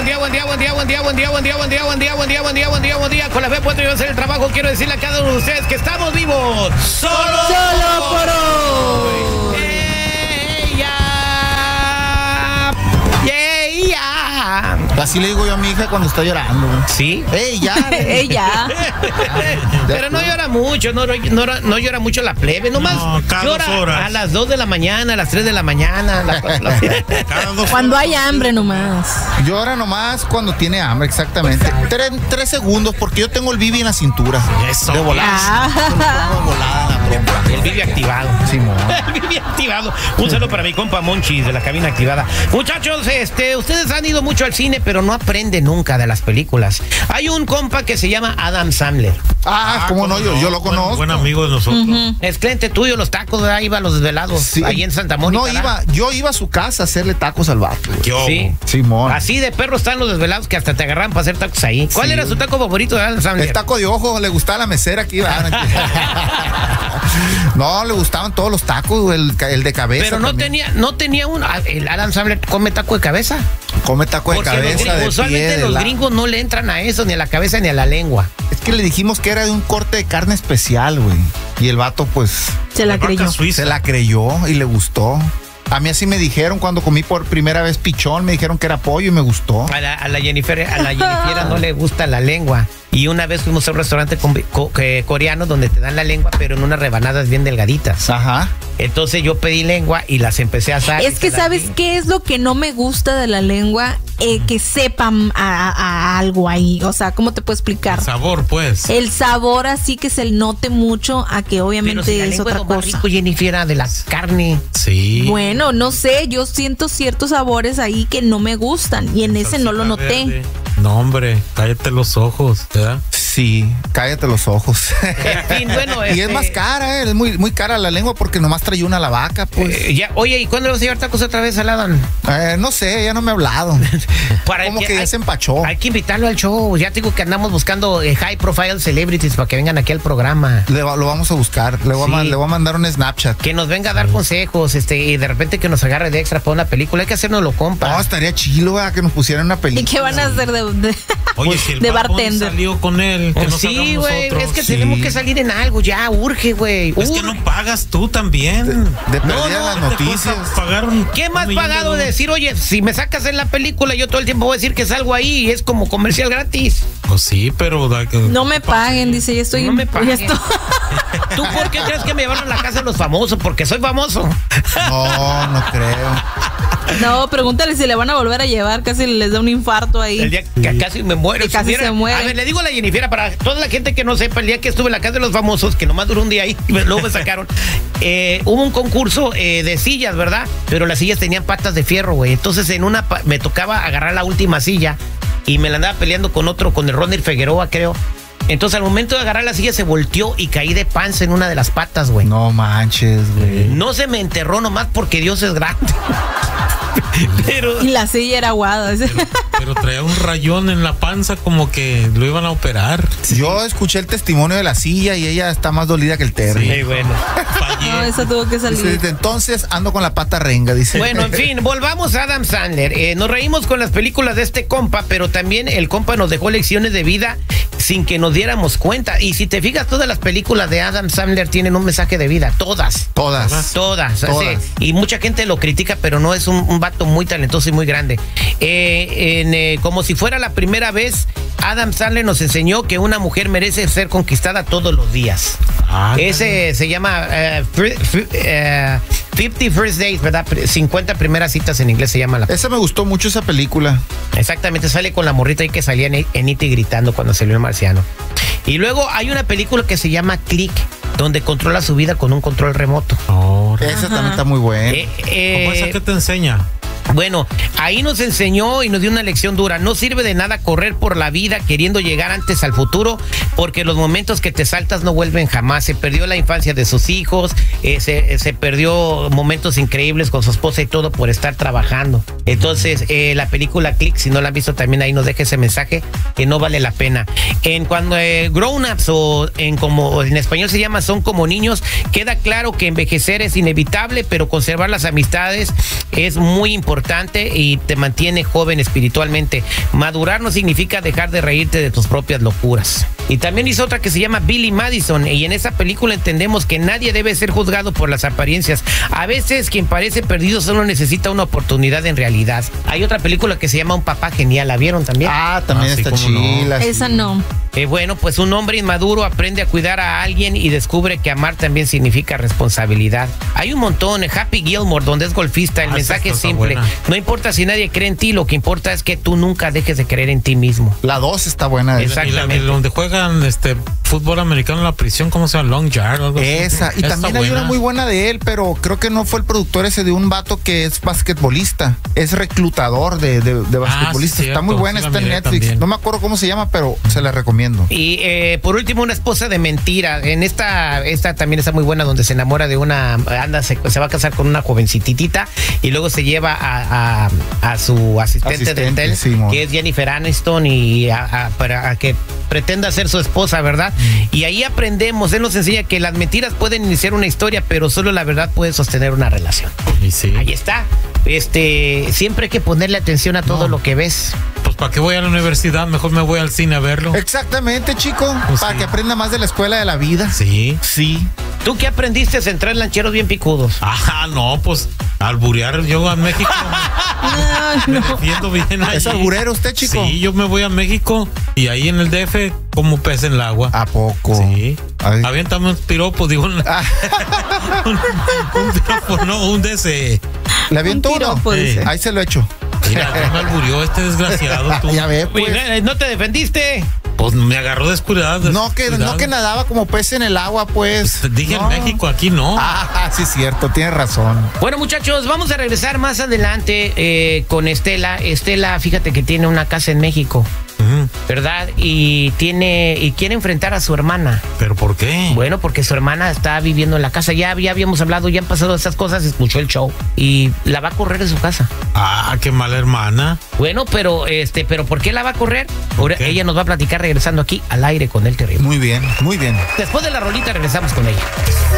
Con la fe puedo yo hacer el trabajo. Quiero decirle a cada uno de ustedes que estamos vivos. Solo por hoy. Así le digo yo a mi hija cuando está llorando. ¿Sí? ¡Ya! Ella. Pero no llora mucho, no llora mucho la plebe, nomás llora 2 horas. a las 2 de la mañana, a las 3 de la mañana, a las 4 de la mañana. Cuando hay hambre nomás. Llora nomás cuando tiene hambre, exactamente. 3 segundos, porque yo tengo el Bibi en la cintura. Eso. De volada. De volada en la trompa. El Bibi activado. Simón. El Bibi activado. Un saludo para mi compa Monchis de la cabina activada. Muchachos, ustedes han ido mucho al cine, pero no aprenden nunca de las películas. Hay un compa que se llama Adam Sandler. ¿Cómo no? Yo lo conozco. Buen amigo de nosotros. Es cliente tuyo, los tacos, ¿verdad? Iba a los desvelados, Sí. ahí en Santa Mónica. Yo iba a su casa a hacerle tacos al vato. Sí. Simón. Así de perro están los desvelados que hasta te agarran para hacer tacos ahí. ¿Cuál era su taco favorito de Adam Sandler? El taco de ojo, le gustaba la mesera aquí. No, le gustaban todos los tacos, el de cabeza. Pero no tenía uno. El Adam Sandler come taco de cabeza. Come taco de cabeza, de usualmente pie, los gringos no le entran a eso, ni a la cabeza ni a la lengua. Es que le dijimos que era de un corte de carne especial, güey. Y el vato, pues, Se la creyó. se la creyó y le gustó. A mí así me dijeron cuando comí por primera vez pichón, me dijeron que era pollo y me gustó. A la Jennifer no le gusta la lengua. Y una vez fuimos a un restaurante coreano donde te dan la lengua, pero en unas rebanadas bien delgaditas. Ajá. Entonces yo pedí lengua y las empecé a asar. Es que ¿sabes qué es lo que no me gusta de la lengua? Que sepan a algo ahí. O sea, ¿cómo te puedo explicar? Sabor, pues. El sabor así que se note mucho a que obviamente pero si la es lengua otra es lo más cosa. rico, Jennifer, de la carne. Sí. Bueno, no sé, yo siento ciertos sabores ahí que no me gustan y en ese no lo noté. Verde. No, hombre, cállate los ojos, ¿verdad? Sí, cállate los ojos. En fin, bueno, Y es más cara, es muy, muy cara la lengua porque nomás trae una a la vaca, pues. Oye, ¿y cuándo le vas a llevar tacos otra vez al Adam? No sé, ya no me ha hablado. Como que ya se empachó. Hay que invitarlo al show. Ya te digo que andamos buscando high profile celebrities para que vengan aquí al programa. Lo vamos a buscar. Le voy a mandar un Snapchat. Que nos venga a dar consejos, y de repente que nos agarre de extra para una película. Hay que hacernoslo, compa. No, estaría chilo, que nos pusieran una película. ¿Y qué van a hacer Oye, si el de Bad Bunny bartender? salió con él, que no Sí, salgamos güey, nosotros. es que Sí. tenemos que salir en algo, ya, urge, güey. Es que no pagas tú también. De perdida las noticias. ¿Qué más pagado de decir, oye, si me sacas en la película, yo todo el tiempo voy a decir que salgo ahí y es como comercial gratis? Pues sí, pero... No me paguen, dice, ya estoy... No me paguen. ya estoy- ¿Tú por qué crees que me llevaron a la casa de los famosos? Porque soy famoso. No creo. No, pregúntale si le van a volver a llevar, casi les da un infarto ahí. El día que casi me muero. Que casi se muere. A ver, le digo a la Jennifer, para toda la gente que no sepa, el día que estuve en la casa de los famosos, que nomás duró un día ahí, y luego me sacaron, hubo un concurso de sillas, ¿verdad? Pero las sillas tenían patas de fierro, güey. Entonces me tocaba agarrar la última silla y me la andaba peleando con el Ronnie Figueroa, creo. Entonces al momento de agarrar la silla se volteó y caí de panza en una de las patas, güey. No manches, güey. No se me enterró nomás porque Dios es grande. Pero... Y la silla era aguada. Pero traía un rayón en la panza como que lo iban a operar. Yo escuché el testimonio de la silla y ella está más dolida que el terno. Sí, bueno. No, esa tuvo que salir. Dice, desde entonces ando con la pata renga, dice. Bueno, en fin, volvamos a Adam Sandler. Nos reímos con las películas de este compa, pero también el compa nos dejó lecciones de vida sin que nos diéramos cuenta. Y si te fijas, todas las películas de Adam Sandler tienen un mensaje de vida. Todas. Sí. Y mucha gente lo critica, pero no, es un vato muy talentoso y muy grande. Como si fuera la primera vez, Adam Sandler nos enseñó que una mujer merece ser conquistada todos los días. Ese se llama 50 First Dates, ¿verdad? 50 primeras citas en inglés se llama la. Esa me gustó mucho, esa película. Exactamente, sale con la morrita ahí que salía en E.T. gritando cuando salió el marciano. Y luego hay una película que se llama Click, donde controla su vida con un control remoto. Esa también está muy buena. ¿Cómo esa que te enseña? Bueno, ahí nos enseñó y nos dio una lección dura. No sirve de nada correr por la vida queriendo llegar antes al futuro, porque los momentos que te saltas no vuelven jamás. Se perdió la infancia de sus hijos, se perdió momentos increíbles con su esposa y todo por estar trabajando. Entonces, la película Click, si no la han visto, también ahí nos deja ese mensaje que no vale la pena. Cuando Grown Ups, como en español se llama Son como niños, queda claro que envejecer es inevitable, pero conservar las amistades es muy importante. importante y te mantiene joven espiritualmente. Madurar no significa dejar de reírte de tus propias locuras. Y también hizo otra que se llama Billy Madison, y en esa película entendemos que nadie debe ser juzgado por las apariencias. A veces quien parece perdido solo necesita una oportunidad en realidad. Hay otra película que se llama Un papá genial, ¿la vieron también? También sí, está cómo no. chila. Sí. Esa no. Bueno, pues un hombre inmaduro aprende a cuidar a alguien y descubre que amar también significa responsabilidad. Hay un montón. Happy Gilmore, donde es golfista, el mensaje es está simple. buena. No importa si nadie cree en ti, lo que importa es que tú nunca dejes de creer en ti mismo. La 2 está buena. Exactamente. Y donde juegan fútbol americano en la prisión, ¿cómo se llama? Long Yard o algo así. Esa. Y Está también hay buena. una muy buena de él, pero creo que no fue el productor ese de un vato que es basquetbolista. Es reclutador de basquetbolistas. sí, Está cierto. muy buena, Sí la está en miré Netflix. también. No me acuerdo cómo se llama, pero se la recomiendo. Y por último, Una esposa de mentira. En esta también está muy buena, donde se enamora de una, se va a casar con una jovencititita y luego se lleva a su asistente de hotel, Simón. que es Jennifer Aniston, y para que pretenda ser su esposa, ¿verdad? Y ahí aprendemos, él nos enseña que las mentiras pueden iniciar una historia, pero solo la verdad puede sostener una relación. Y sí. Ahí está. Siempre hay que ponerle atención a todo lo que ves. Pues ¿para qué voy a la universidad? Mejor me voy al cine a verlo. Exactamente, chico. Pues para sí. que aprenda más de la escuela de la vida. Sí. Sí. ¿Tú qué aprendiste a entrar lancheros bien picudos? No, pues alburear yo a México. Ay, Me no. defiendo bien ahí. ¿Es alburero usted, chico? Sí, yo me voy a México y ahí en el DF como pez en el agua. ¿A poco? Sí. Ay. Aviéntame un piropo, digo. Un piropo, no, un DC. ¿Le aviento Un uno? piropo, dice. Ahí se lo echo. Mira, ya me alburió este desgraciado. Tú. Ya ve, Oye, pues. ¿no te defendiste? Pues me agarró descuidado. No que nadaba como pez en el agua, pues. Dije No. en México, aquí no. Sí, cierto, tienes razón. Bueno, muchachos, vamos a regresar más adelante con Estela. Estela, fíjate que tiene una casa en México, Ujú. ¿verdad? Y quiere enfrentar a su hermana. ¿Pero por qué? Bueno, porque su hermana está viviendo en la casa. Ya habíamos hablado, ya han pasado esas cosas, escuchó el show y la va a correr de su casa. Qué mala hermana. Bueno, pero ¿por qué la va a correr? Ahora qué? ella nos va a platicar regresando aquí al aire con El Terrible. Muy bien, muy bien. Después de la rolita regresamos con ella.